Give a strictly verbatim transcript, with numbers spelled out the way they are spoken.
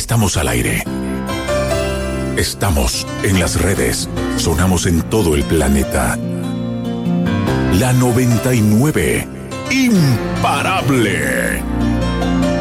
Estamos al aire. Estamos en las redes. Sonamos en todo el planeta. La noventa y nueve. Imparable.